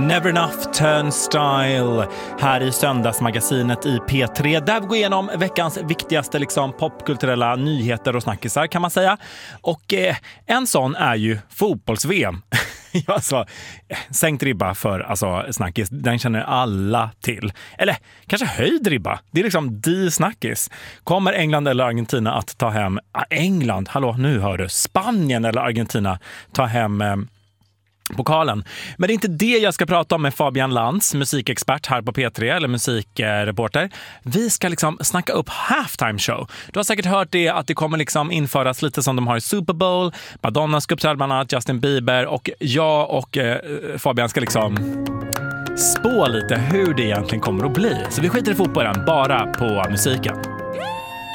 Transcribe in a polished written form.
Never Enough Turnstile här i söndagsmagasinet i P3 där vi går igenom veckans viktigaste popkulturella nyheter och snackisar kan man säga. Och en sån är ju fotbolls-VM. Alltså, sänkt ribba för snackis, den känner alla till. Eller kanske höjd ribba, det är de snackis. Kommer England eller Argentina att ta hem England, hallå nu hör du, Spanien eller Argentina ta hem pokalen. Men det är inte det jag ska prata om med Fabian Lantz, musikexpert här på P3 eller musikreporter. Vi ska snacka upp halftime show. Du har säkert hört det att det kommer införas lite som de har i Super Bowl. Madonna ska uppträda bland annat, Justin Bieber, och jag och Fabian ska spå lite hur det egentligen kommer att bli. Så vi skiter i fotbollen, bara på musiken.